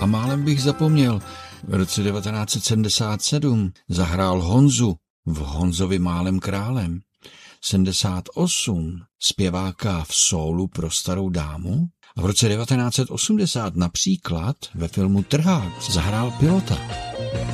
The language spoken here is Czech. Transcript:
A málem bych zapomněl, v roce 1977 zahrál Honzu v Honzovi málem králem, 78 zpěváka v sólu pro starou dámu a v roce 1980 například ve filmu Trhák zahrál pilota.